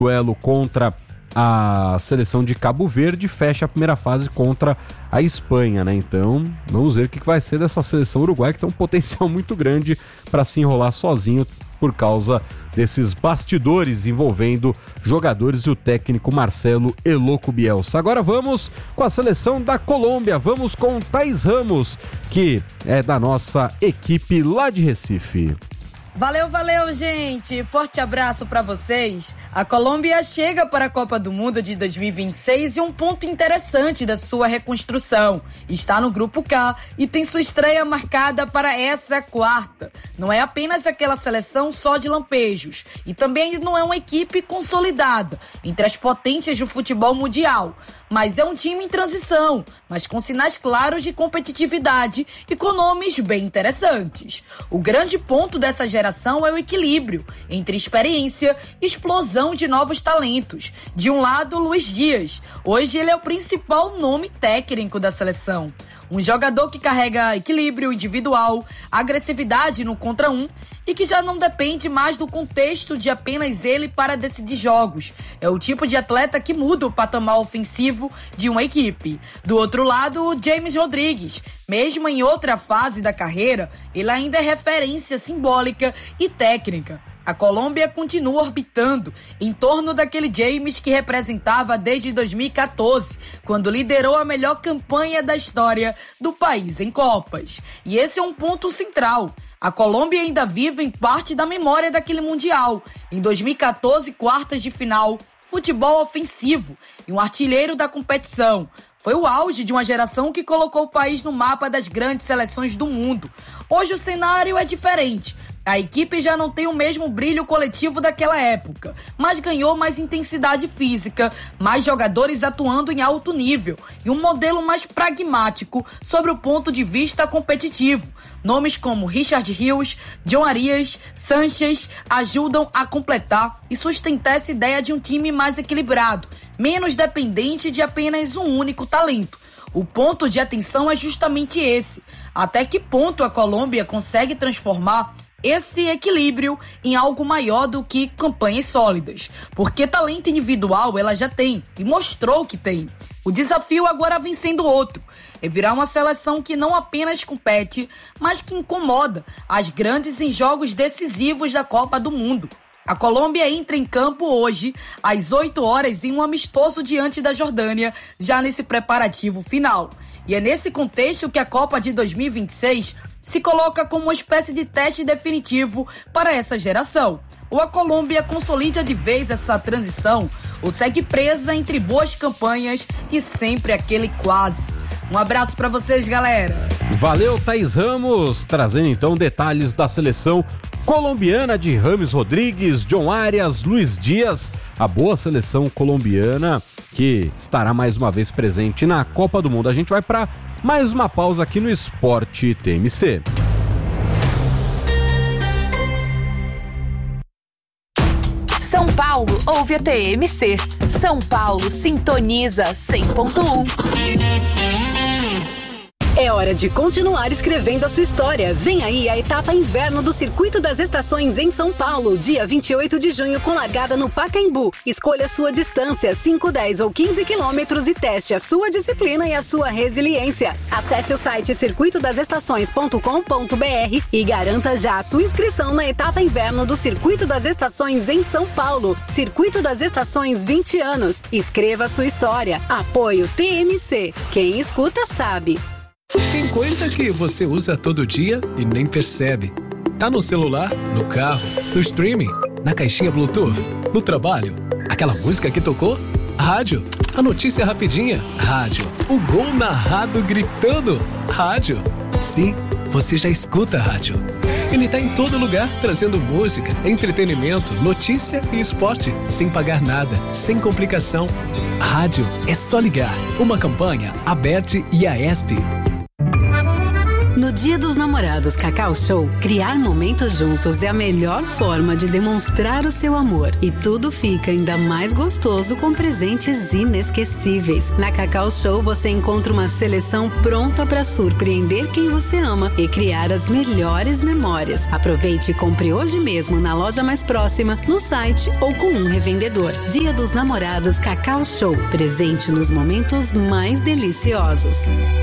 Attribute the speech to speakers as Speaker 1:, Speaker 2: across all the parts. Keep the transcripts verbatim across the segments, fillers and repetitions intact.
Speaker 1: duelo contra a seleção de Cabo Verde, fecha a primeira fase contra a Espanha, né? Então, vamos ver o que vai ser dessa seleção uruguaia, que tem um potencial muito grande para se enrolar sozinho por causa desses bastidores envolvendo jogadores e o técnico Marcelo Eloco Bielsa. Agora vamos com a seleção da Colômbia, vamos com Thaís Ramos, que é da nossa equipe lá de Recife.
Speaker 2: Valeu, valeu, gente! Forte abraço pra vocês! A Colômbia chega para a Copa do Mundo de dois mil e vinte e seis e um ponto interessante da sua reconstrução. Está no Grupo K e tem sua estreia marcada para essa quarta. Não é apenas aquela seleção só de lampejos e também não é uma equipe consolidada entre as potências do futebol mundial, mas é um time em transição, mas com sinais claros de competitividade e com nomes bem interessantes. O grande ponto dessa geração é o equilíbrio entre experiência e explosão de novos talentos. De um lado, Luiz Dias. Hoje ele é o principal nome técnico da seleção. Um jogador que carrega equilíbrio individual, agressividade no contra um e que já não depende mais do contexto de apenas ele para decidir jogos. É o tipo de atleta que muda o patamar ofensivo de uma equipe. Do outro lado, o James Rodrigues. Mesmo em outra fase da carreira, ele ainda é referência simbólica e técnica. A Colômbia continua orbitando em torno daquele James que representava desde dois mil e catorze, quando liderou a melhor campanha da história do país em Copas. E esse é um ponto central. A Colômbia ainda vive em parte da memória daquele Mundial. Em dois mil e catorze, quartas de final, futebol ofensivo e um artilheiro da competição. Foi o auge de uma geração que colocou o país no mapa das grandes seleções do mundo. Hoje o cenário é diferente. A equipe já não tem o mesmo brilho coletivo daquela época, mas ganhou mais intensidade física, mais jogadores atuando em alto nível e um modelo mais pragmático sobre o ponto de vista competitivo. Nomes como Richard Rios, John Arias, Sanchez ajudam a completar e sustentar essa ideia de um time mais equilibrado, menos dependente de apenas um único talento. O ponto de atenção é justamente esse. Até que ponto a Colômbia consegue transformar esse equilíbrio em algo maior do que campanhas sólidas, porque talento individual ela já tem e mostrou que tem. O desafio agora vem sendo outro, é virar uma seleção que não apenas compete, mas que incomoda as grandes em jogos decisivos da Copa do Mundo. A Colômbia entra em campo hoje, às oito horas, em um amistoso diante da Jordânia, já nesse preparativo final. E é nesse contexto que a Copa de dois mil e vinte e seis se coloca como uma espécie de teste definitivo para essa geração. Ou a Colômbia consolida de vez essa transição, ou segue presa entre boas campanhas e sempre aquele quase. Um abraço para vocês, galera.
Speaker 1: Valeu, Thaís Ramos, trazendo então detalhes da seleção colombiana de James Rodrigues, John Arias, Luiz Dias, a boa seleção colombiana que estará mais uma vez presente na Copa do Mundo. A gente vai para mais uma pausa aqui no Esporte T M C.
Speaker 3: São Paulo ouve a T M C. São Paulo sintoniza cem ponto um.
Speaker 4: É hora de continuar escrevendo a sua história. Vem aí a etapa inverno do Circuito das Estações em São Paulo, dia vinte e oito de junho, com largada no Pacaembu. Escolha a sua distância, cinco, dez ou quinze quilômetros e teste a sua disciplina e a sua resiliência. Acesse o site circuito das estações ponto com ponto b r e garanta já a sua inscrição na etapa inverno do Circuito das Estações em São Paulo. Circuito das Estações, vinte anos. Escreva a sua história. Apoio T M C. Quem escuta sabe.
Speaker 5: Tem coisa que você usa todo dia e nem percebe. Tá no celular, no carro, no streaming, na caixinha Bluetooth, no trabalho. Aquela música que tocou? Rádio. A notícia rapidinha? Rádio. O gol narrado gritando? Rádio. Sim, você já escuta rádio. Ele tá em todo lugar, trazendo música, entretenimento, notícia e esporte, sem pagar nada, sem complicação. Rádio é só ligar. Uma campanha, Aberte e a E S P.
Speaker 4: No Dia dos Namorados Cacau Show, criar momentos juntos é a melhor forma de demonstrar o seu amor. E tudo fica ainda mais gostoso com presentes inesquecíveis. Na Cacau Show você encontra uma seleção pronta para surpreender quem você ama e criar as melhores memórias. Aproveite e compre hoje mesmo na loja mais próxima, no site ou com um revendedor. Dia dos Namorados Cacau Show. Presente nos momentos mais deliciosos.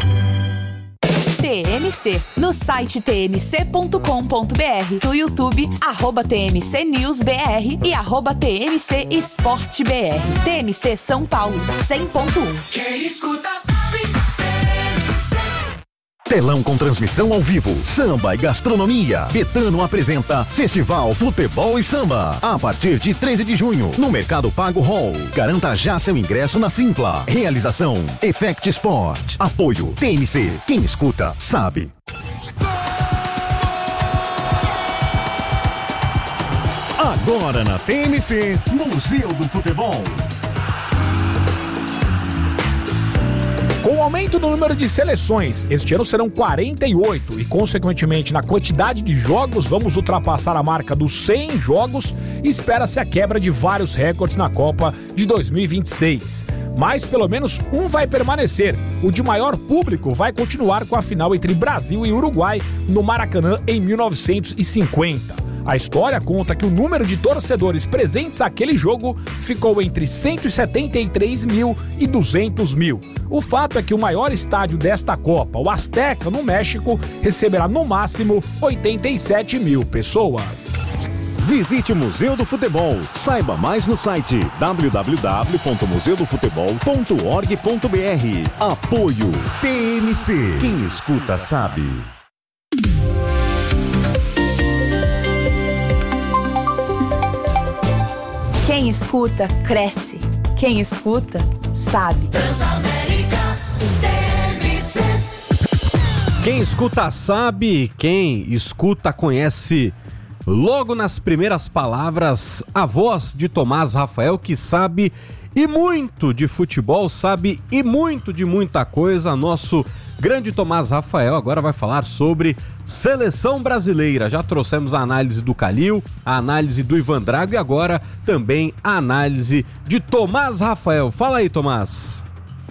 Speaker 3: T M C, no site t m c ponto com ponto b r, no YouTube, arroba T M C News B R e arroba T M C Esporte B R. T M C São Paulo, cem ponto um.
Speaker 6: Quem escuta sabe.
Speaker 7: Telão com transmissão ao vivo, samba e gastronomia. Betano apresenta Festival Futebol e Samba. A partir de treze de junho, no Mercado Pago Hall. Garanta já seu ingresso na Simpla. Realização Effect Sport. Apoio T M C. Quem escuta, sabe. Agora na T M C, Museu do Futebol.
Speaker 8: Com o aumento no número de seleções, este ano serão quarenta e oito e, consequentemente, na quantidade de jogos, vamos ultrapassar a marca dos cem jogos e espera-se a quebra de vários recordes na Copa de dois mil e vinte e seis. Mas pelo menos um vai permanecer. O de maior público vai continuar com a final entre Brasil e Uruguai no Maracanã em mil novecentos e cinquenta. A história conta que o número de torcedores presentes àquele jogo ficou entre cento e setenta e três mil e duzentos mil. O fato é que o maior estádio desta Copa, o Azteca, no México, receberá no máximo oitenta e sete mil pessoas.
Speaker 7: Visite o Museu do Futebol. Saiba mais no site w w w ponto museu do futebol ponto org ponto b r. Apoio T M C. Quem escuta sabe.
Speaker 3: Quem escuta, cresce. Quem escuta, sabe.
Speaker 6: Transamérica, T M C.
Speaker 1: Quem escuta sabe, quem escuta conhece. Logo nas primeiras palavras, a voz de Tomás Rafael, que sabe e muito de futebol, sabe e muito de muita coisa. Nosso grande Tomás Rafael agora vai falar sobre seleção brasileira. Já trouxemos a análise do Calil, a análise do Ivan Drago e agora também a análise de Tomás Rafael. Fala aí, Tomás.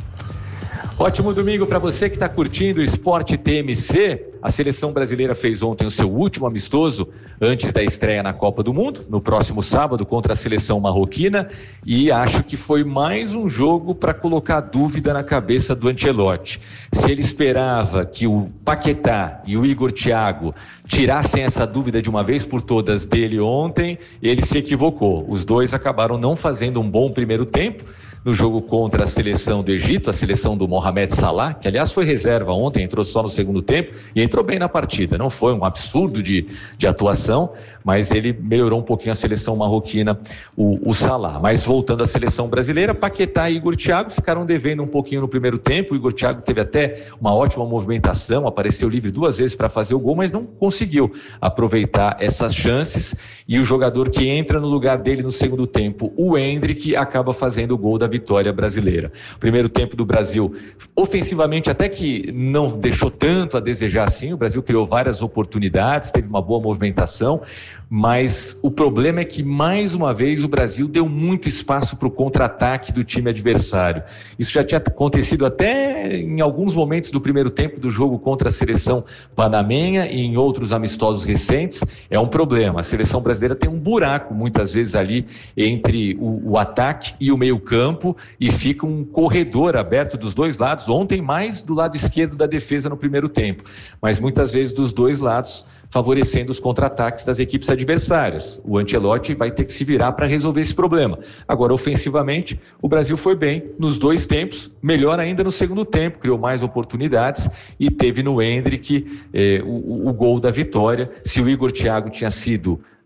Speaker 9: Ótimo domingo para você que está curtindo o Esporte T M C. A seleção brasileira fez ontem o seu último amistoso antes da estreia na Copa do Mundo, no próximo sábado contra a seleção marroquina, e acho que foi mais um jogo para colocar dúvida na cabeça do Ancelotti. Se ele esperava que o Paquetá e o Igor Thiago tirassem essa dúvida de uma vez por todas dele ontem, ele se equivocou. Os dois acabaram não fazendo um bom primeiro tempo no jogo contra a seleção do Egito, a seleção do Mohamed Salah, que aliás foi reserva ontem, entrou só no segundo tempo e entrou bem na partida. Não foi um absurdo de, de atuação, mas ele melhorou um pouquinho a seleção marroquina, o, o Salah. Mas voltando à seleção brasileira, Paquetá e Igor Thiago ficaram devendo um pouquinho no primeiro tempo. O Igor Thiago teve até uma ótima movimentação, apareceu livre duas vezes para fazer o gol, mas não conseguiu aproveitar essas chances. E o jogador que entra no lugar dele no segundo tempo, o Endrick, acaba fazendo o gol da vitória brasileira. O primeiro tempo do Brasil, ofensivamente, até que não deixou tanto a desejar assim. O Brasil criou várias oportunidades, teve uma boa movimentação, mas o problema é que, mais uma vez, o Brasil deu muito espaço para o contra-ataque do time adversário. Isso já tinha acontecido até em alguns momentos do primeiro tempo do jogo contra a seleção panamenha e em outros amistosos recentes. É um problema. A seleção brasileira tem um buraco, muitas vezes, ali entre o, o ataque e o meio-campo, e fica um corredor aberto dos dois lados. Ontem, mais do lado esquerdo da defesa no primeiro tempo, mas muitas vezes dos dois lados, favorecendo os contra-ataques das equipes adversárias. O Ancelotti vai ter que se virar para resolver esse problema. Agora, ofensivamente, o Brasil foi bem nos dois tempos, melhor ainda no segundo tempo, criou mais oportunidades e teve no Endrick eh, o, o gol da vitória. Se o Igor Thiago tinha sido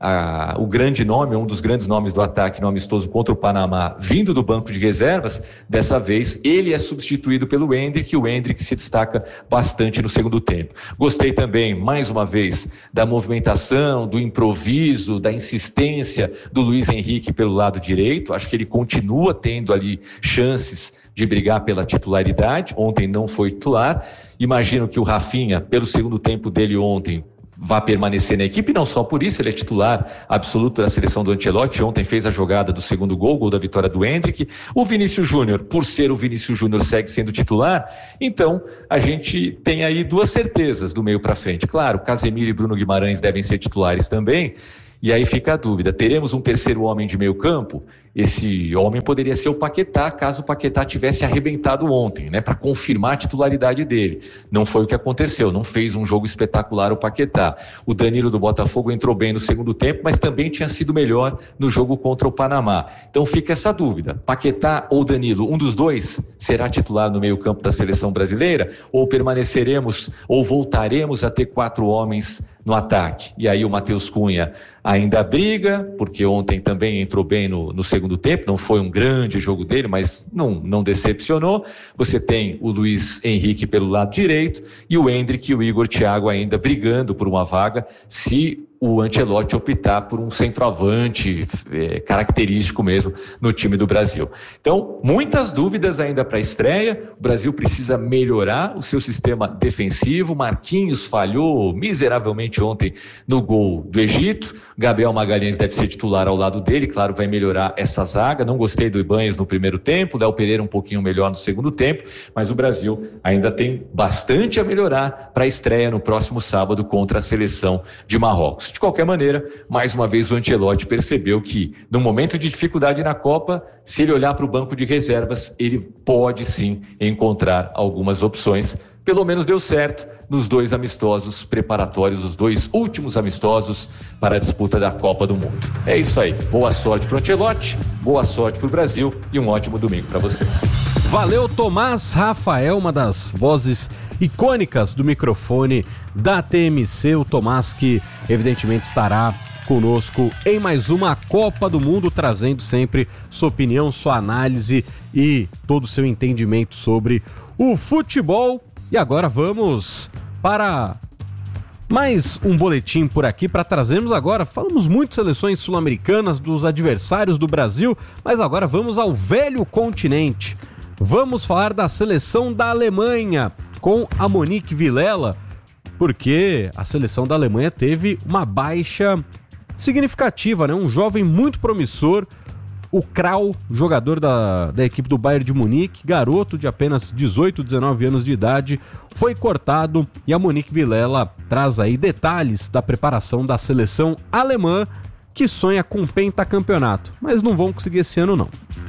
Speaker 9: a, o grande nome, um dos grandes nomes do ataque no amistoso contra o Panamá, vindo do banco de reservas. Dessa vez ele é substituído pelo Endrick, e o Endrick se destaca bastante no segundo tempo. Gostei também, mais uma vez, da movimentação, do improviso, da insistência do Luiz Henrique pelo lado direito. Acho que ele continua tendo ali chances de brigar pela titularidade. Ontem não foi titular. Imagino que o Rafinha, pelo segundo tempo dele ontem, vai permanecer na equipe, não só por isso, ele é titular absoluto da seleção do Ancelotti. Ontem fez a jogada do segundo gol, gol da vitória do Endrick. O Vinícius Júnior, por ser o Vinícius Júnior, segue sendo titular. Então, a gente tem aí duas certezas do meio para frente. Claro, Casemiro e Bruno Guimarães devem ser titulares também. E aí fica a dúvida, teremos um terceiro homem de meio campo? Esse homem poderia ser o Paquetá, caso o Paquetá tivesse arrebentado ontem, né, para confirmar a titularidade dele. Não foi o que aconteceu, não fez um jogo espetacular o Paquetá. O Danilo do Botafogo entrou bem no segundo tempo, mas também tinha sido melhor no jogo contra o Panamá. Então fica essa dúvida, Paquetá ou Danilo, um dos dois será titular no meio campo da seleção brasileira? Ou permaneceremos, ou voltaremos a ter quatro homens no ataque? E aí o Matheus Cunha ainda briga, porque ontem também entrou bem no, no segundo tempo, não foi um grande jogo dele, mas não, não decepcionou. Você tem o Luiz Henrique pelo lado direito e o Endrick e o Igor Thiago ainda brigando por uma vaga, se o Ancelotti optar por um centroavante é, característico mesmo no time do Brasil. Então, muitas dúvidas ainda para a estreia. O Brasil precisa melhorar o seu sistema defensivo. Marquinhos falhou miseravelmente ontem no gol do Egito. Gabriel Magalhães deve ser titular ao lado dele, claro, vai melhorar essa zaga. Não gostei do Ibanez no primeiro tempo, Léo Pereira um pouquinho melhor no segundo tempo, mas o Brasil ainda tem bastante a melhorar para a estreia no próximo sábado contra a seleção de Marrocos. De qualquer maneira, mais uma vez o Ancelotti percebeu que no momento de dificuldade na Copa, se ele olhar para o banco de reservas, ele pode sim encontrar algumas opções. Pelo menos deu certo nos dois amistosos preparatórios, os dois últimos amistosos para a disputa da Copa do Mundo. É isso aí. Boa sorte para o Ancelotti, boa sorte para o Brasil e um ótimo domingo para você.
Speaker 1: Valeu, Tomás Rafael, uma das vozes icônicas do microfone da T M C. O Tomás que evidentemente estará conosco em mais uma Copa do Mundo, trazendo sempre sua opinião, sua análise e todo o seu entendimento sobre o futebol. E agora vamos para mais um boletim por aqui para trazermos agora. Falamos muito de seleções sul-americanas, dos adversários do Brasil, mas agora vamos ao velho continente. Vamos falar da seleção da Alemanha com a Monique Vilela, porque a seleção da Alemanha teve uma baixa significativa, né? Um jovem muito promissor, o Krau, jogador da, da equipe do Bayern de Munique, garoto de apenas dezoito, dezenove anos de idade, foi cortado, e a Monique Vilela traz aí detalhes da preparação da seleção alemã, que sonha com pentacampeonato, mas não vão conseguir esse ano não.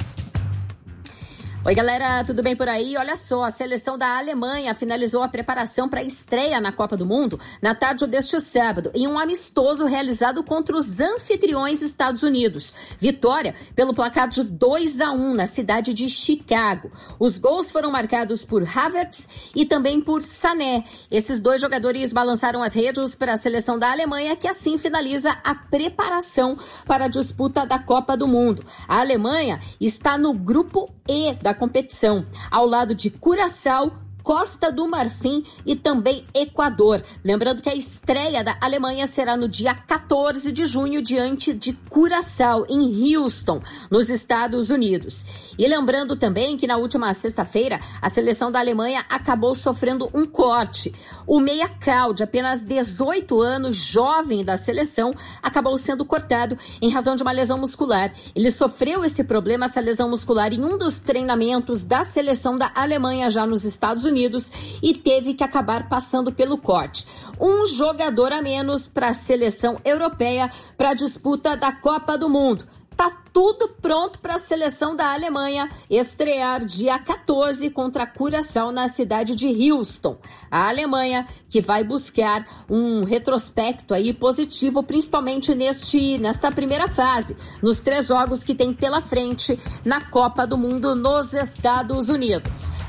Speaker 10: Oi galera, tudo bem por aí? Olha só, a seleção da Alemanha finalizou a preparação para a estreia na Copa do Mundo na tarde deste sábado, em um amistoso realizado contra os anfitriões Estados Unidos. Vitória pelo placar de dois a um na cidade de Chicago. Os gols foram marcados por Havertz e também por Sané. Esses dois jogadores balançaram as redes para a seleção da Alemanha, que assim finaliza a preparação para a disputa da Copa do Mundo. A Alemanha está no grupo E da competição, ao lado de Curaçao, Costa do Marfim e também Equador. Lembrando que a estreia da Alemanha será no dia quatorze de junho diante de Curaçao, em Houston, nos Estados Unidos. E lembrando também que na última sexta-feira a seleção da Alemanha acabou sofrendo um corte. O meia Krau, de apenas dezoito anos, jovem da seleção, acabou sendo cortado em razão de uma lesão muscular. Ele sofreu esse problema, essa lesão muscular, em um dos treinamentos da seleção da Alemanha já nos Estados Unidos, Unidos e teve que acabar passando pelo corte. Um jogador a menos para a seleção europeia para a disputa da Copa do Mundo. Tá tudo pronto para a seleção da Alemanha estrear dia quatorze contra a Curaçao na cidade de Houston. A Alemanha que vai buscar um retrospecto aí positivo, principalmente neste, nesta primeira fase, nos três jogos que tem pela frente na Copa do Mundo nos Estados Unidos.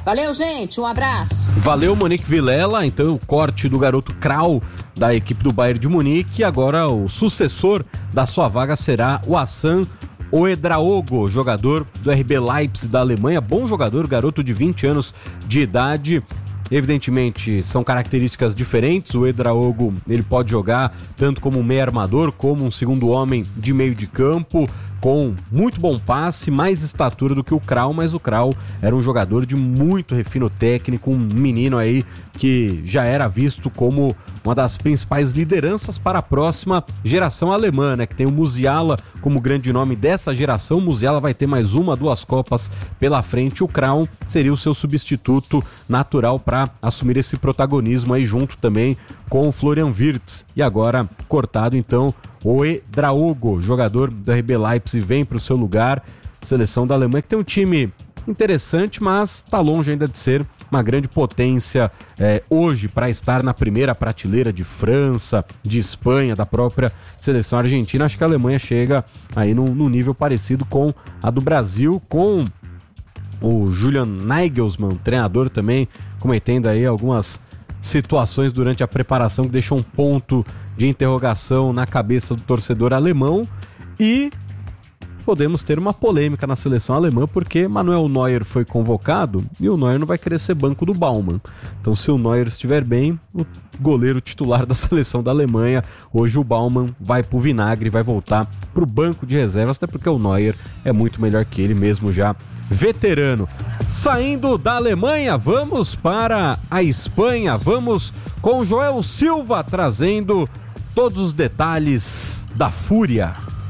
Speaker 10: Valeu, gente, um abraço.
Speaker 1: Valeu, Monique Vilela. Então, o corte do garoto Krau da equipe do Bayern de Munique. Agora, o sucessor da sua vaga será o Hassan Ouedraogo, jogador do R B Leipzig da Alemanha. Bom jogador, garoto de vinte anos de idade. Evidentemente, são características diferentes. O Ouedraogo, ele pode jogar tanto como um meio armador, como um segundo homem de meio de campo, com muito bom passe, mais estatura do que o Krau, mas o Krau era um jogador de muito refino técnico, um menino aí que já era visto como uma das principais lideranças para a próxima geração alemã, né? Que tem o Musiala como grande nome dessa geração. O Musiala vai ter mais uma, duas Copas pela frente. O Krau seria o seu substituto natural para assumir esse protagonismo aí junto também com o Florian Wirtz. E agora cortado então o Ouedraogo, jogador do R B Leipzig, vem para o seu lugar. Seleção da Alemanha que tem um time interessante, mas está longe ainda de ser uma grande potência é, hoje para estar na primeira prateleira de França, de Espanha, da própria seleção argentina. Acho que a Alemanha chega aí num, num nível parecido com a do Brasil, com o Julian Nagelsmann, treinador também, cometendo aí algumas situações durante a preparação que deixou um ponto de interrogação na cabeça do torcedor alemão. E podemos ter uma polêmica na seleção alemã, porque Manuel Neuer foi convocado e o Neuer não vai querer ser banco do Baumann. Então, se o Neuer estiver bem, o goleiro titular da seleção da Alemanha, hoje o Baumann vai pro vinagre, vai voltar pro banco de reservas, até porque o Neuer é muito melhor que ele, mesmo já veterano. Saindo da Alemanha, vamos para a Espanha, vamos com Joel Silva trazendo todos os detalhes da Fúria.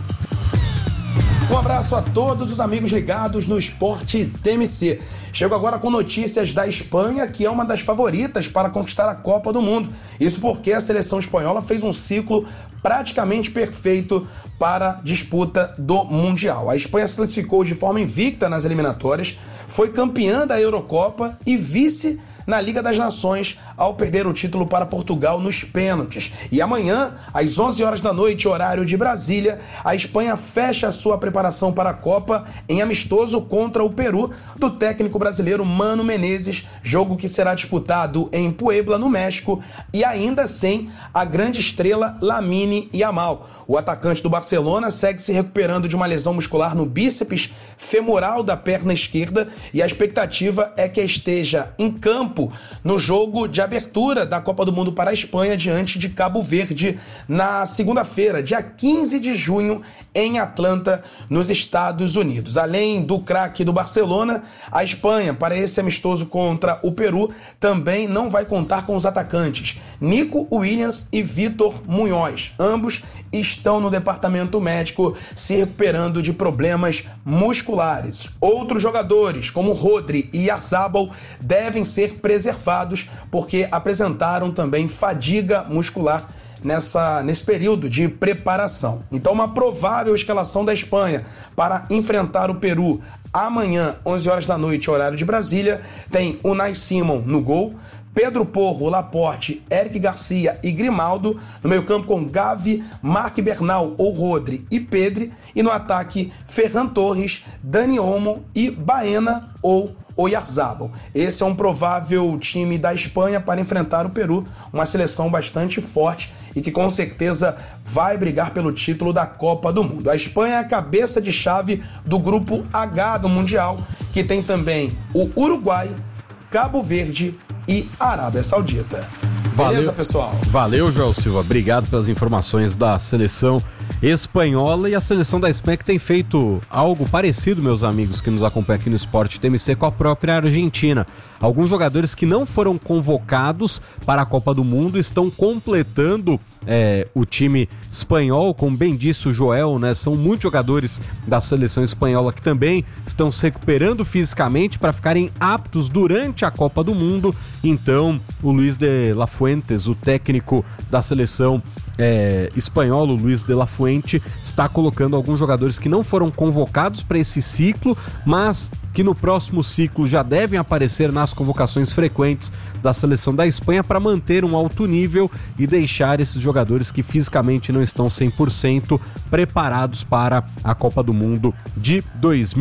Speaker 11: Um abraço a todos os amigos ligados no Esporte T M C. Chego agora com notícias da Espanha, que é uma das favoritas para conquistar a Copa do Mundo. Isso porque a seleção espanhola fez um ciclo praticamente perfeito para a disputa do Mundial. A Espanha se classificou de forma invicta nas eliminatórias, foi campeã da Eurocopa e vice na Liga das Nações ao perder o título para Portugal nos pênaltis. E amanhã, às onze horas da noite, horário de Brasília, a Espanha fecha a sua preparação para a Copa em amistoso contra o Peru do técnico brasileiro Mano Menezes, jogo que será disputado em Puebla, no México, e ainda sem a grande estrela Lamine Yamal. O atacante do Barcelona segue se recuperando de uma lesão muscular no bíceps femoral da perna esquerda e a expectativa é que esteja em campo no jogo de abertura da Copa do Mundo para a Espanha diante de Cabo Verde na segunda-feira, dia quinze de junho, em Atlanta, nos Estados Unidos. Além do craque do Barcelona, a Espanha, para esse amistoso contra o Peru, também não vai contar com os atacantes Nico Williams e Vitor Munhoz. Ambos estão no departamento médico se recuperando de problemas musculares. Outros jogadores, como Rodri e Oyarzabal, devem ser preservados porque apresentaram também fadiga muscular Nessa, nesse período de preparação. Então, uma provável escalação da Espanha para enfrentar o Peru amanhã, onze horas da noite, horário de Brasília, tem Unai Simon no gol, Pedro Porro, Laporte, Eric Garcia e Grimaldo, no meio campo com Gavi, Marc Bernal ou Rodri e Pedri, e no ataque Ferran Torres, Dani Olmo e Baena ou Oyarzabal. Esse é um provável time da Espanha para enfrentar o Peru, uma seleção bastante forte e que com certeza vai brigar pelo título da Copa do Mundo. A Espanha é a cabeça de chave do grupo H do Mundial, que tem também o Uruguai, Cabo Verde e Arábia Saudita. Beleza,
Speaker 1: Valeu,
Speaker 11: pessoal?
Speaker 1: Valeu, Joel Silva. Obrigado pelas informações da seleção espanhola e a seleção da Espanha que tem feito algo parecido, meus amigos que nos acompanham aqui no Esporte T M C, com a própria Argentina. Alguns jogadores que não foram convocados para a Copa do Mundo estão completando é, o time espanhol, como bem disse o Joel, né? São muitos jogadores da seleção espanhola que também estão se recuperando fisicamente para ficarem aptos durante a Copa do Mundo. Então, o Luis de la Fuentes, o técnico da seleção É, espanhol, o Luis de la Fuente, está colocando alguns jogadores que não foram convocados para esse ciclo, mas que no próximo ciclo já devem aparecer nas convocações frequentes da seleção da Espanha para manter um alto nível e deixar esses jogadores que fisicamente não estão cem por cento preparados para a Copa do Mundo de dois mil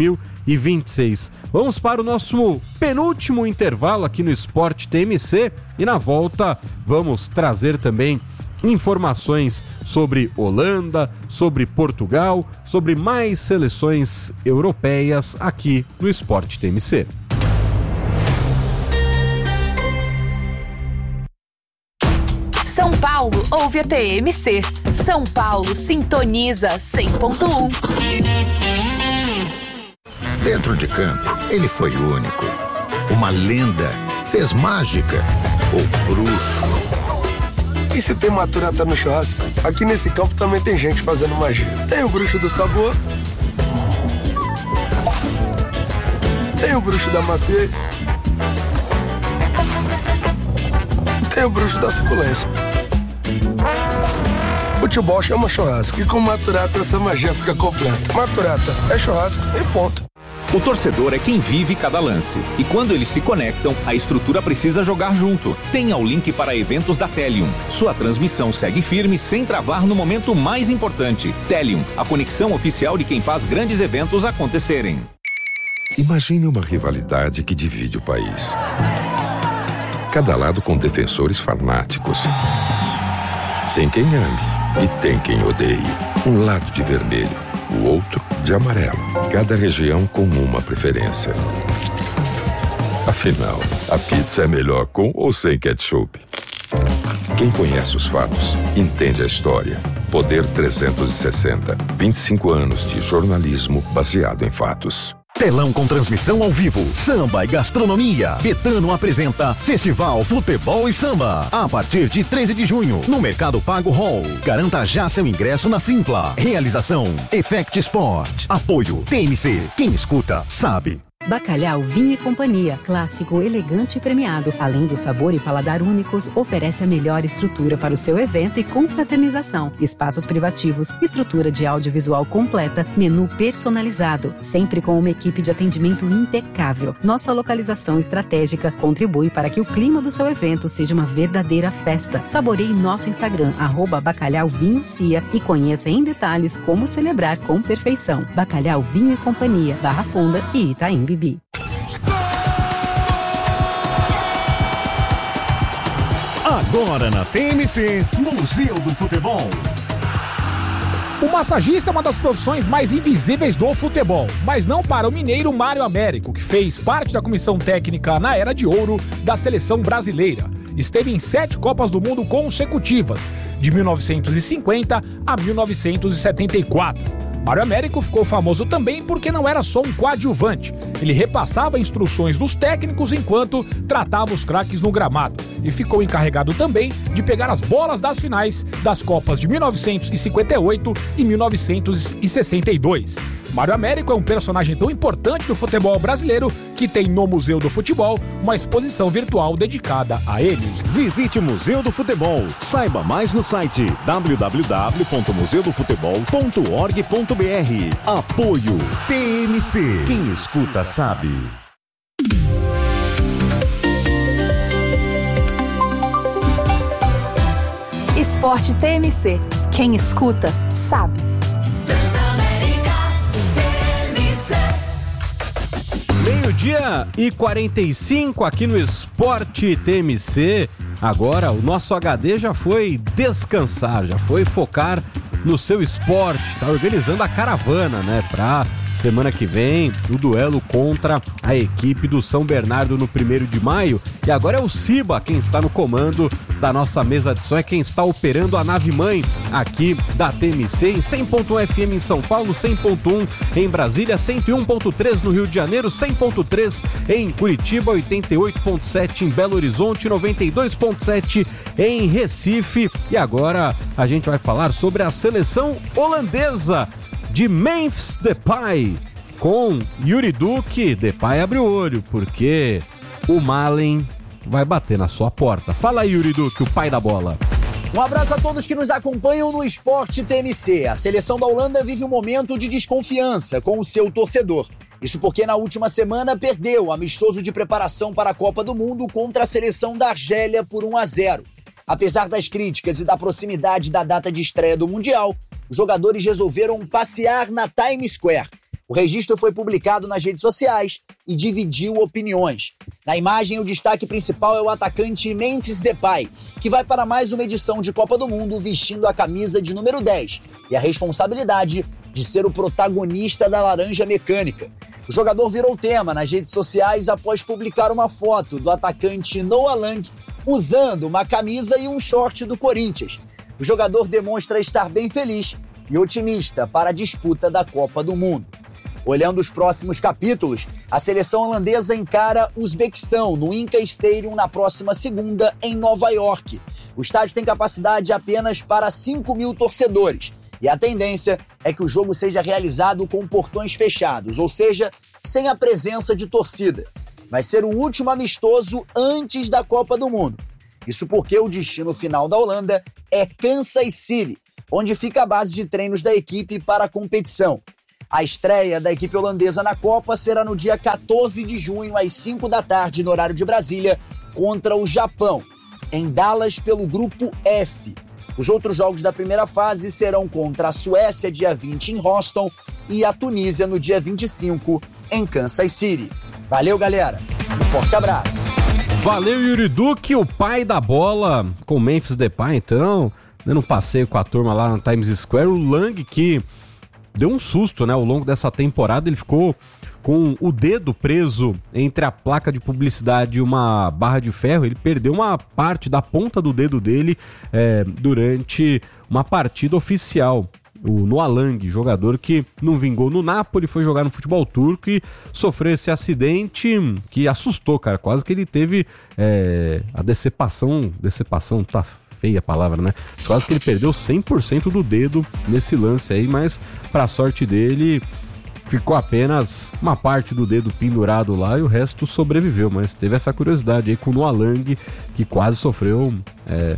Speaker 1: e vinte e seis. Vamos para o nosso penúltimo intervalo aqui no Esporte T M C e na volta vamos trazer também informações sobre Holanda, sobre Portugal, sobre mais seleções europeias aqui no Esporte T M C.
Speaker 3: São Paulo ouve a T M C. São Paulo sintoniza cem ponto um.
Speaker 12: Dentro de campo, ele foi único. Uma lenda, fez mágica, o bruxo.
Speaker 13: E se tem maturata no churrasco, aqui nesse campo também tem gente fazendo magia. Tem o bruxo do sabor, tem o bruxo da maciez, tem o bruxo da suculência. Futebol chama churrasco e com maturata essa magia fica completa. Maturata é churrasco e ponto.
Speaker 14: O torcedor é quem vive cada lance. E quando eles se conectam, a estrutura precisa jogar junto. Tenha o link para eventos da Telium. Sua transmissão segue firme sem travar no momento mais importante. Telium, a conexão oficial de quem faz grandes eventos acontecerem.
Speaker 15: Imagine uma rivalidade que divide o país. Cada lado com defensores fanáticos. Tem quem ame e tem quem odeie. Um lado de vermelho, o outro de amarelo. Cada região com uma preferência. Afinal, a pizza é melhor com ou sem ketchup? Quem conhece os fatos, entende a história. Poder trezentos e sessenta. vinte e cinco anos de jornalismo baseado em fatos.
Speaker 7: Telão com transmissão ao vivo, samba e gastronomia. Betano apresenta Festival Futebol e Samba. A partir de treze de junho, no Mercado Pago Hall. Garanta já seu ingresso na Simpla. Realização Effect Sport. Apoio T M C. Quem escuta, sabe.
Speaker 16: Bacalhau Vinho e Companhia, clássico, elegante e premiado. Além do sabor e paladar únicos, oferece a melhor estrutura para o seu evento e confraternização. Espaços privativos, estrutura de audiovisual completa, menu personalizado, sempre com uma equipe de atendimento impecável. Nossa localização estratégica contribui para que o clima do seu evento seja uma verdadeira festa. Saboreie nosso Instagram, arroba Bacalhau Vinho Cia, e conheça em detalhes como celebrar com perfeição. Bacalhau Vinho e Companhia, Barra Funda e Itaim Bibi.
Speaker 7: Agora na T M C, Museu do Futebol.
Speaker 8: O massagista é uma das profissões mais invisíveis do futebol, mas não para o mineiro Mário Américo, que fez parte da comissão técnica na Era de Ouro da seleção brasileira. Esteve em sete Copas do Mundo consecutivas, de mil novecentos e cinquenta a mil novecentos e setenta e quatro. Mário Américo ficou famoso também porque não era só um coadjuvante. Ele repassava instruções dos técnicos enquanto tratava os craques no gramado. E ficou encarregado também de pegar as bolas das finais das Copas de mil novecentos e cinquenta e oito e mil novecentos e sessenta e dois. Mário Américo é um personagem tão importante do futebol brasileiro que tem no Museu do Futebol uma exposição virtual dedicada a ele.
Speaker 7: Visite o Museu do Futebol. Saiba mais no site w w w ponto museu do futebol ponto org ponto b r. Apoio T M C. Quem escuta sabe.
Speaker 3: Esporte T M C. Quem escuta sabe.
Speaker 1: Meio-dia e quarenta e cinco aqui no Esporte T M C. Agora o nosso H D já foi descansar, já foi focar no seu esporte. Tá organizando a caravana, né? Pra semana que vem, o duelo contra a equipe do São Bernardo no primeiro de maio. E agora é o Ciba quem está no comando da nossa mesa de som, é quem está operando a nave-mãe aqui da T M C em cem ponto um F M em São Paulo, cem ponto um em Brasília, cento e um ponto três no Rio de Janeiro, cem ponto três em Curitiba, oitenta e oito ponto sete em Belo Horizonte, noventa e dois ponto sete em Recife. E agora a gente vai falar sobre a seleção holandesa de Memphis Depay. Com Yuri Duque, Depay abre o olho, porque o Malen vai bater na sua porta. Fala aí, Yuri Duque, o pai da bola.
Speaker 17: Um abraço a todos que nos acompanham no Esporte T M C. A seleção da Holanda vive um momento de desconfiança com o seu torcedor. Isso porque na última semana perdeu o amistoso de preparação para a Copa do Mundo contra a seleção da Argélia por um a zero. Apesar das críticas e da proximidade da data de estreia do Mundial, os jogadores resolveram passear na Times Square. O O registro foi publicado nas redes sociais e dividiu opiniões. Na imagem, o destaque principal é o atacante Memphis Depay, que vai para mais uma edição de Copa do Mundo vestindo a camisa de número dez e a responsabilidade de ser o protagonista da laranja mecânica. O jogador virou tema nas redes sociais após publicar uma foto do atacante Noah Lang usando uma camisa e um short do Corinthians. O jogador demonstra estar bem feliz e otimista para a disputa da Copa do Mundo. Olhando os próximos capítulos, a seleção holandesa encara o Uzbequistão no Inca Stadium na próxima segunda em Nova York. O estádio tem capacidade apenas para cinco mil torcedores e a tendência é que o jogo seja realizado com portões fechados, ou seja, sem a presença de torcida. Vai ser o último amistoso antes da Copa do Mundo. Isso porque o destino final da Holanda é Kansas City, onde fica a base de treinos da equipe para a competição. A estreia da equipe holandesa na Copa será no dia quatorze de junho, às cinco da tarde, no horário de Brasília, contra o Japão, em Dallas, pelo Grupo F. Os outros jogos da primeira fase serão contra a Suécia, dia vinte, em Houston, e a Tunísia, no dia vinte e cinco, em Kansas City. Valeu, galera. Um forte abraço.
Speaker 1: Valeu, Yuri Duque, o pai da bola, com Memphis Depay, então, dando um passeio com a turma lá na Times Square. O Lang, que deu um susto, né? Ao longo dessa temporada, ele ficou com o dedo preso entre a placa de publicidade e uma barra de ferro. Ele perdeu uma parte da ponta do dedo dele é, durante uma partida oficial. O Noah Lang, jogador que não vingou no Napoli, foi jogar no futebol turco e sofreu esse acidente que assustou, cara. Quase que ele teve é, a decepação, decepação, tá feia a palavra, né? Quase que ele perdeu cem por cento do dedo nesse lance aí, mas pra sorte dele ficou apenas uma parte do dedo pendurado lá e o resto sobreviveu. Mas teve essa curiosidade aí com o Noah Lang, que quase sofreu... É,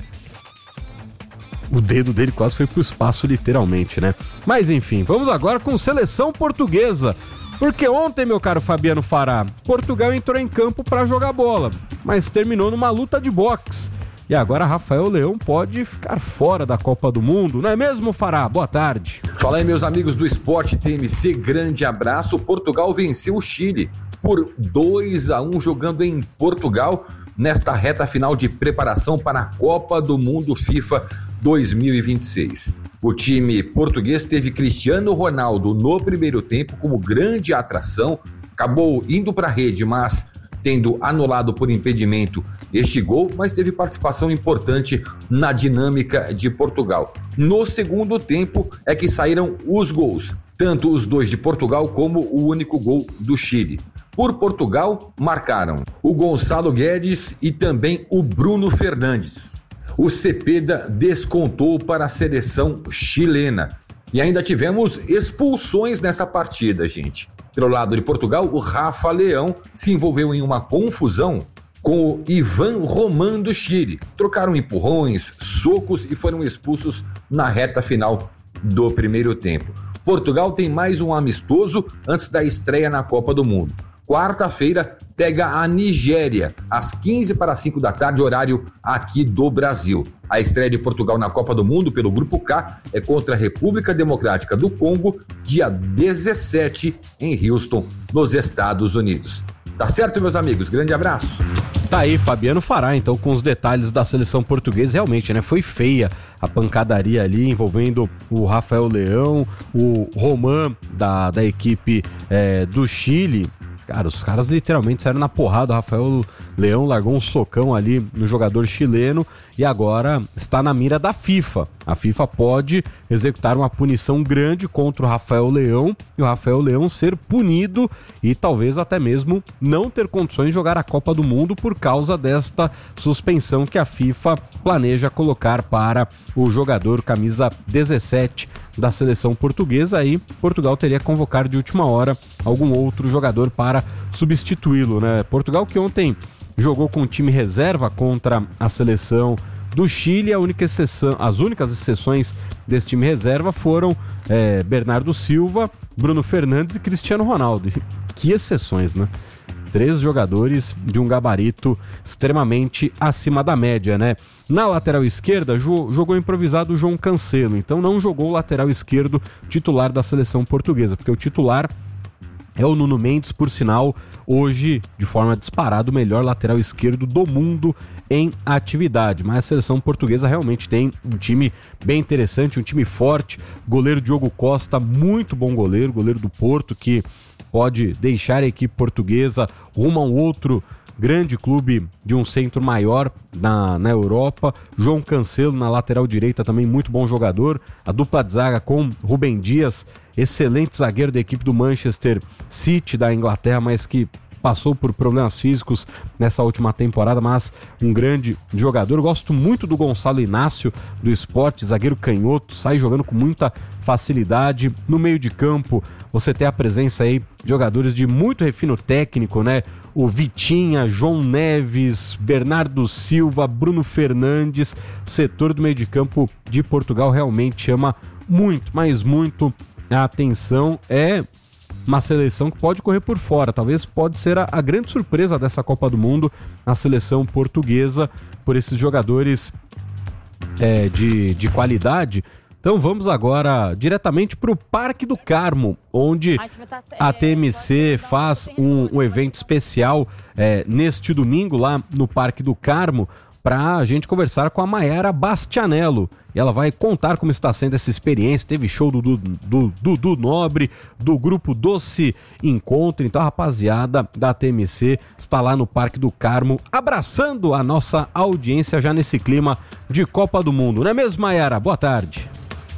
Speaker 1: o dedo dele quase foi pro espaço, literalmente, né? Mas enfim, vamos agora com seleção portuguesa. Porque ontem, meu caro Fabiano Fará, Portugal entrou em campo para jogar bola, mas terminou numa luta de boxe. E agora Rafael Leão pode ficar fora da Copa do Mundo, não é mesmo, Fará? Boa tarde.
Speaker 14: Fala aí, meus amigos do Esporte T M C, grande abraço. Portugal venceu o Chile por dois a um jogando em Portugal nesta reta final de preparação para a Copa do Mundo FIFA dois mil e vinte e seis. O time português teve Cristiano Ronaldo no primeiro tempo como grande atração, acabou indo para a rede, mas tendo anulado por impedimento este gol, mas teve participação importante na dinâmica de Portugal. No segundo tempo é que saíram os gols, tanto os dois de Portugal como o único gol do Chile. Por Portugal, marcaram o Gonçalo Guedes e também o Bruno Fernandes. O Cepeda descontou para a seleção chilena. E ainda tivemos expulsões nessa partida, gente. Pelo lado de Portugal, o Rafa Leão se envolveu em uma confusão com o Ivan Roman do Chile. Trocaram empurrões, socos e foram expulsos na reta final do primeiro tempo. Portugal tem mais um amistoso antes da estreia na Copa do Mundo. Quarta-feira pega a Nigéria, às quinze para as cinco da tarde, horário aqui do Brasil. A estreia de Portugal na Copa do Mundo pelo Grupo K é contra a República Democrática do Congo, dia dezessete, em Houston, nos Estados Unidos. Tá certo, meus amigos? Grande abraço.
Speaker 1: Tá aí, Fabiano Fará, então, com os detalhes da seleção portuguesa. Realmente, né? Foi feia a pancadaria ali, envolvendo o Rafael Leão, o Roman da, da equipe é, do Chile. Cara, os caras literalmente saíram na porrada. O Rafael Leão largou um socão ali no jogador chileno e agora está na mira da FIFA. A FIFA pode executar uma punição grande contra o Rafael Leão e o Rafael Leão ser punido e talvez até mesmo não ter condições de jogar a Copa do Mundo por causa desta suspensão que a FIFA planeja colocar para o jogador camisa dezessete da seleção portuguesa. Aí Portugal teria que convocar de última hora algum outro jogador para substituí-lo, né? Portugal que ontem jogou com o time reserva contra a seleção do Chile. A única exceção, as únicas exceções desse time reserva foram é, Bernardo Silva, Bruno Fernandes e Cristiano Ronaldo. Que exceções, né? Três jogadores de um gabarito extremamente acima da média, né? Na lateral esquerda, jogou improvisado o João Cancelo, então não jogou o lateral esquerdo titular da seleção portuguesa, porque o titular é o Nuno Mendes, por sinal, hoje, de forma disparada, o melhor lateral esquerdo do mundo em atividade. Mas a seleção portuguesa realmente tem um time bem interessante, um time forte. Goleiro Diogo Costa, muito bom goleiro, goleiro do Porto, que pode deixar a equipe portuguesa rumo a um outro grande clube de um centro maior na, na Europa. João Cancelo na lateral direita, também muito bom jogador. A dupla de zaga com Rubem Dias, excelente zagueiro da equipe do Manchester City da Inglaterra, mas que passou por problemas físicos nessa última temporada, mas um grande jogador. Gosto muito do Gonçalo Inácio do Sport, zagueiro canhoto, sai jogando com muita facilidade. No meio de campo você tem a presença aí de jogadores de muito refino técnico, né? O Vitinha, João Neves, Bernardo Silva, Bruno Fernandes. O setor do meio de campo de Portugal realmente chama muito, mas muito a atenção. É uma seleção que pode correr por fora, talvez pode ser a, a grande surpresa dessa Copa do Mundo, a seleção portuguesa, por esses jogadores é, de, de qualidade. Então vamos agora diretamente para o Parque do Carmo, onde a T M C faz um, um evento especial é, neste domingo lá no Parque do Carmo, para a gente conversar com a Mayara Bastianello. E ela vai contar como está sendo essa experiência. Teve show do Dudu do, do Nobre, do grupo Doce Encontro. Então a rapaziada da T M C está lá no Parque do Carmo, abraçando a nossa audiência já nesse clima de Copa do Mundo. Não é mesmo, Mayara? Boa tarde.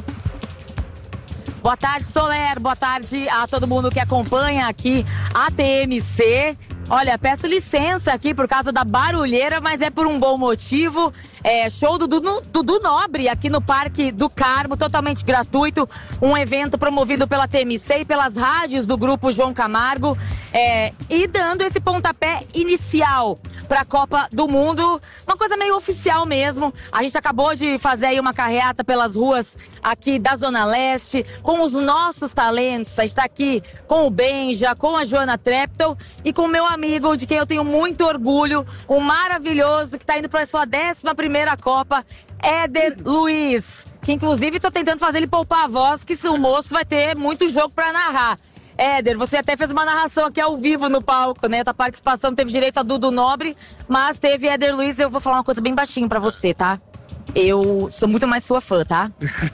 Speaker 18: Boa tarde, Soler. Boa tarde a todo mundo que acompanha aqui a T M C. Olha, peço licença aqui por causa da barulheira, mas é por um bom motivo. É show do Dudu, Dudu Nobre aqui no Parque do Carmo, totalmente gratuito. Um evento promovido pela T M C e pelas rádios do Grupo João Camargo. É, e dando esse pontapé inicial para a Copa do Mundo. Uma coisa meio oficial mesmo. A gente acabou de fazer aí uma carreata pelas ruas aqui da Zona Leste, com os nossos talentos. A gente está aqui com o Benja, com a Joana Treptow e com o meu amigo, de quem eu tenho muito orgulho, um maravilhoso que está indo para a sua décima primeira Copa, Éder Luiz, que inclusive estou tentando fazer ele poupar a voz, que o moço vai ter muito jogo para narrar. Éder, você até fez uma narração aqui ao vivo no palco, né? A tua participação teve direito a Dudu Nobre, mas teve Éder Luiz. Eu vou falar uma coisa bem baixinho para você, tá? Eu sou muito mais sua fã, tá?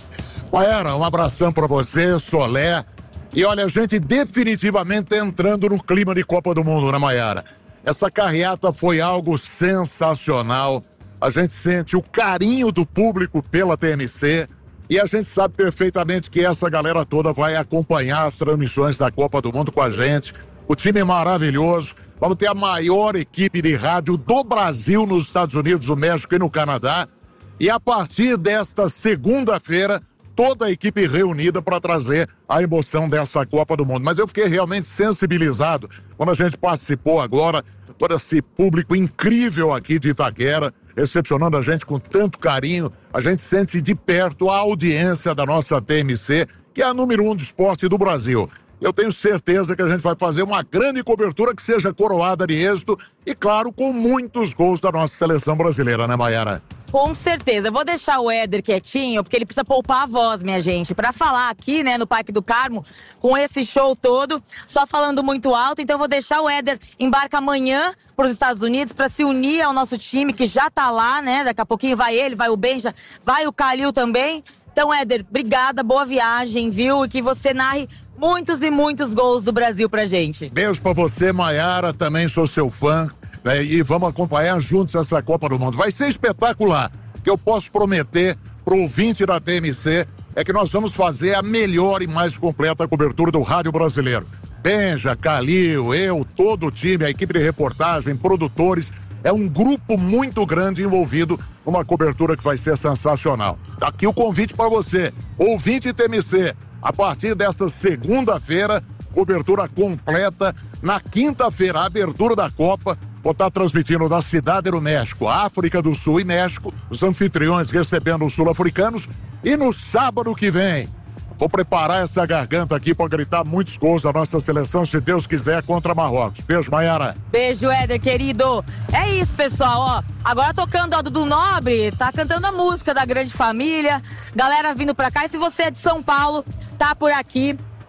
Speaker 19: Mayara, um abração para você, Solé. E olha, a gente definitivamente entrando no clima de Copa do Mundo, né, Mayara? Essa carreata foi algo sensacional. A gente sente o carinho do público pela T M C e a gente sabe perfeitamente que essa galera toda vai acompanhar as transmissões da Copa do Mundo com a gente. O time é maravilhoso. Vamos ter a maior equipe de rádio do Brasil nos Estados Unidos, no México e no Canadá. E a partir desta segunda-feira, toda a equipe reunida para trazer a emoção dessa Copa do Mundo. Mas eu fiquei realmente sensibilizado quando a gente participou agora, todo esse público incrível aqui de Itaquera, recepcionando a gente com tanto carinho. A gente sente de perto a audiência da nossa T M C, que é a número um de esporte do Brasil. Eu tenho certeza que a gente vai fazer uma grande cobertura que seja coroada de êxito e, claro, com muitos gols da nossa seleção brasileira, né, Mayara?
Speaker 18: Com certeza. Eu vou deixar o Éder quietinho, porque ele precisa poupar a voz, minha gente, pra falar aqui, né, no Parque do Carmo, com esse show todo, só falando muito alto. Então eu vou deixar o Éder embarcar amanhã pros Estados Unidos pra se unir ao nosso time, que já tá lá, né? Daqui a pouquinho vai ele, vai o Benja, vai o Calil também. Então, Éder, obrigada, boa viagem, viu? E que você narre muitos e muitos gols do Brasil pra gente.
Speaker 19: Beijo pra você, Mayara, também sou seu fã. Né, e vamos acompanhar juntos essa Copa do Mundo. Vai ser espetacular. O que eu posso prometer pro ouvinte da T M C é que nós vamos fazer a melhor e mais completa cobertura do rádio brasileiro. Benja, Calil, eu, todo o time, a equipe de reportagem, produtores. É um grupo muito grande envolvido numa cobertura que vai ser sensacional. Tá aqui o convite para você, ouvinte T M C. A partir dessa segunda-feira, cobertura completa. Na quinta-feira, a abertura da Copa. Vou estar transmitindo da Cidade do México, África do Sul e México, os anfitriões recebendo os sul-africanos. E no sábado que vem, vou preparar essa garganta aqui para gritar muitos gols da nossa seleção, se Deus quiser, contra Marrocos. Beijo, Mayara.
Speaker 18: Beijo, Éder, querido. É isso, pessoal, ó. Agora tocando a Dudu Nobre, tá cantando a música da Grande Família. Galera vindo pra cá. E se você é de São Paulo, tá por aqui,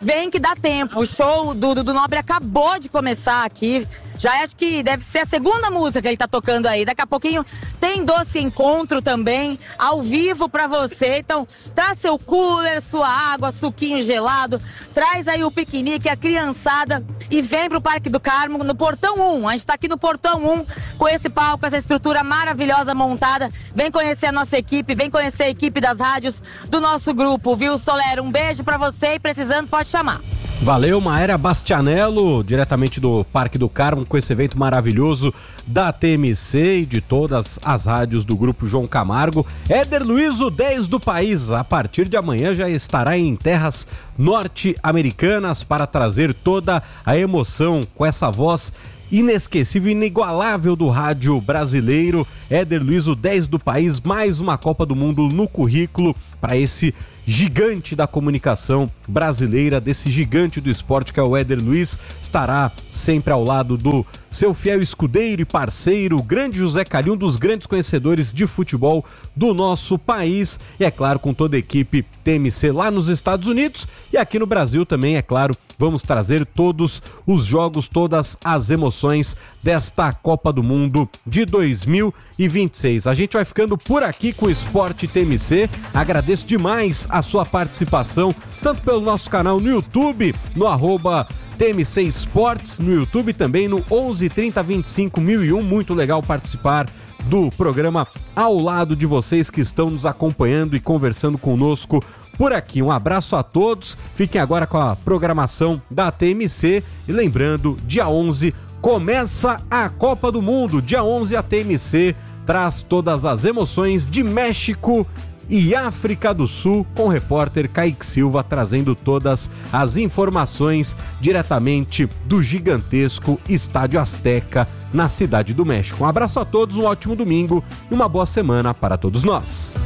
Speaker 18: Vem que dá tempo. O show do Dudu Nobre acabou de começar aqui. Já acho que deve ser a segunda música que ele tá tocando aí. Daqui a pouquinho tem Doce Encontro também, ao vivo pra você. Então, traz seu cooler, sua água, suquinho gelado. Traz aí o piquenique, a criançada e vem pro Parque do Carmo, no Portão um. A gente tá aqui no Portão um, com esse palco, essa estrutura maravilhosa montada. Vem conhecer a nossa equipe, vem conhecer a equipe das rádios do nosso grupo, viu, Soler? Um beijo pra você e precisando pode chamar.
Speaker 1: Valeu, Maéria Bastianello, diretamente do Parque do Carmo, com esse evento maravilhoso da T M C e de todas as rádios do Grupo João Camargo. Éder Luiz, o dez do país, a partir de amanhã já estará em terras norte-americanas para trazer toda a emoção com essa voz inesquecível, inigualável do rádio brasileiro. Éder Luiz, o dez do país, mais uma Copa do Mundo no currículo para esse gigante da comunicação brasileira, desse gigante do esporte que é o Éder Luiz. Estará sempre ao lado do seu fiel escudeiro e parceiro, o grande José Calil, um dos grandes conhecedores de futebol do nosso país, e é claro, com toda a equipe T M C lá nos Estados Unidos e aqui no Brasil também, é claro. Vamos trazer todos os jogos, todas as emoções desta Copa do Mundo de dois mil e vinte e seis. A gente vai ficando por aqui com o Esporte T M C. Agradeço demais a sua participação, tanto pelo nosso canal no YouTube, no arroba T M C Esportes, no YouTube também no onze trinta vinte e cinco mil e um. Muito legal participar do programa ao lado de vocês que estão nos acompanhando e conversando conosco por aqui. Um abraço a todos, fiquem agora com a programação da T M C e lembrando, dia onze começa a Copa do Mundo. Dia onze a T M C traz todas as emoções de México e África do Sul, com o repórter Kaique Silva trazendo todas as informações diretamente do gigantesco Estádio Azteca na Cidade do México. Um abraço a todos, um ótimo domingo e uma boa semana para todos nós.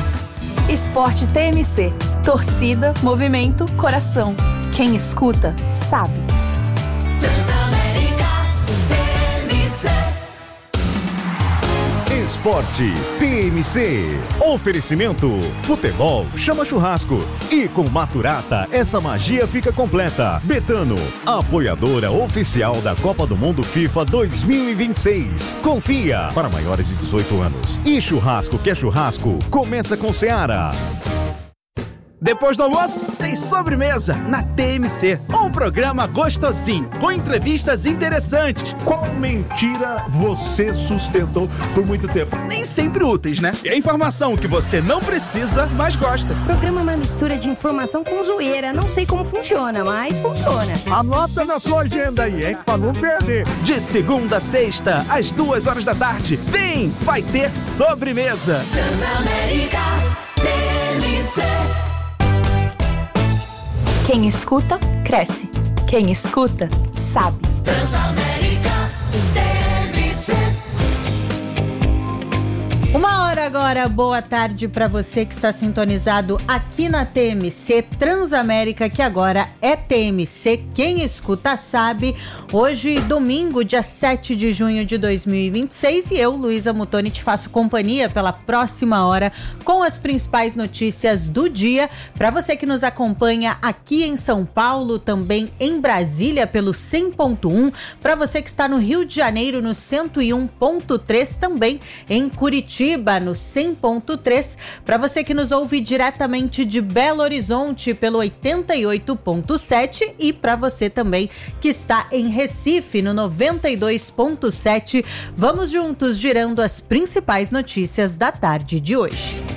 Speaker 3: Esporte T M C. Torcida, movimento, coração. Quem escuta, sabe.
Speaker 6: Transamérica T M C.
Speaker 7: Esporte T M C. Oferecimento: futebol chama churrasco. E com Maturata, essa magia fica completa. Betano, apoiadora oficial da Copa do Mundo FIFA dois mil e vinte e seis. Confia, para maiores de dezoito anos. E churrasco que é churrasco, começa com Seara.
Speaker 20: Depois do almoço, tem sobremesa na T M C. Um programa gostosinho, com entrevistas interessantes.
Speaker 21: Qual mentira você sustentou por muito tempo?
Speaker 20: Nem sempre úteis, né? E a informação que você não precisa, mas gosta.
Speaker 22: O programa é uma mistura de informação com zoeira. Não sei como funciona, mas funciona.
Speaker 21: Anota na sua agenda aí, hein? Pra não perder.
Speaker 20: De segunda a sexta, às duas horas da tarde. Vem, vai ter sobremesa.
Speaker 6: Transamérica T M C.
Speaker 3: Quem escuta, cresce. Quem escuta, sabe.
Speaker 6: Transamérica T M C.
Speaker 2: Uma hora agora, boa tarde para você que está sintonizado aqui na T M C Transamérica, que agora é T M C. Quem escuta sabe. Hoje, domingo, dia sete de junho de dois mil e vinte e seis, e eu, Luísa Mutoni, te faço companhia pela próxima hora com as principais notícias do dia. Para você que nos acompanha aqui em São Paulo, também em Brasília pelo cem ponto um, para você que está no Rio de Janeiro no cento e um ponto três, também em Curitiba no cem ponto três, para você que nos ouve diretamente de Belo Horizonte pelo oitenta e oito ponto sete e para você também que está em Recife no noventa e dois ponto sete. Vamos juntos girando as principais notícias da tarde de hoje.